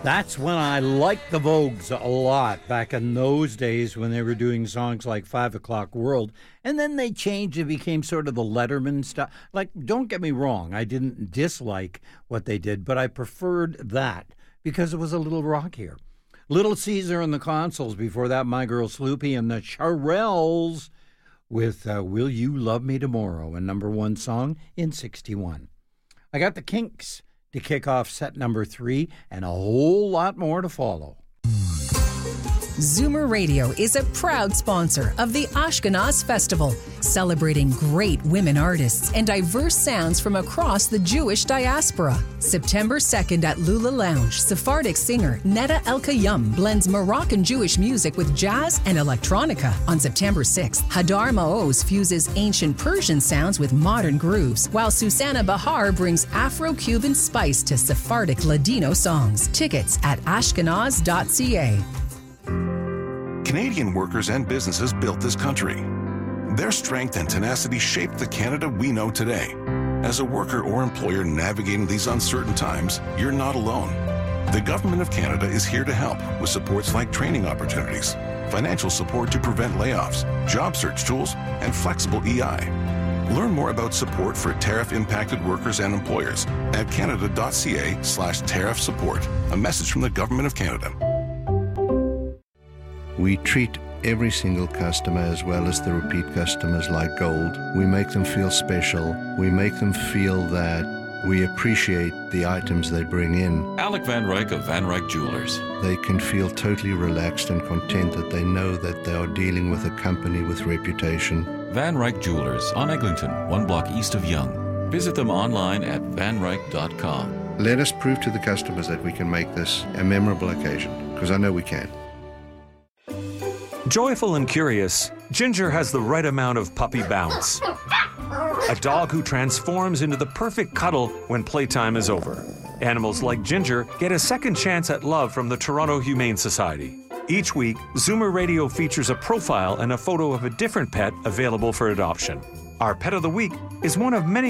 That's when I liked the Vogues a lot, back in those days when they were doing songs like 5 O'Clock World. And then they changed. It became sort of the Letterman stuff. Like, don't get me wrong, I didn't dislike what they did, but I preferred that because it was a little rockier. Little Caesar and the Consuls, before that My Girl Sloopy and the Shirelles with Will You Love Me Tomorrow, a number one song in 61. I got the Kinks to kick off set number 3, and a whole lot more to follow. Zoomer Radio is a proud sponsor of the Ashkenaz Festival, celebrating great women artists and diverse sounds from across the Jewish diaspora. September 2nd at Lula Lounge, Sephardic singer Neda El-Kayam blends Moroccan Jewish music with jazz and electronica. On September 6th, Hadar Maoz fuses ancient Persian sounds with modern grooves, while Susanna Bahar brings Afro-Cuban spice to Sephardic Ladino songs. Tickets at ashkenaz.ca. Canadian workers and businesses built this country. Their strength and tenacity shaped the Canada we know today. As a worker or employer navigating these uncertain times, you're not alone. The Government of Canada is here to help with supports like training opportunities, financial support to prevent layoffs, job search tools, and flexible EI. Learn more about support for tariff-impacted workers and employers at canada.ca/tariff support. A message from the Government of Canada. We treat every single customer as well as the repeat customers like gold. We make them feel special. We make them feel that we appreciate the items they bring in. Alec Van Ryk of Van Ryk Jewelers. They can feel totally relaxed and content that they know that they are dealing with a company with reputation. Van Ryk Jewelers on Eglinton, 1 block east of Yonge. Visit them online at vanryk.com. Let us prove to the customers that we can make this a memorable occasion, because I know we can. Joyful and curious, Ginger has the right amount of puppy bounce. A dog who transforms into the perfect cuddle when playtime is over. Animals like Ginger get a second chance at love from the Toronto Humane Society. Each week, Zoomer Radio features a profile and a photo of a different pet available for adoption. Our Pet of the Week is one of many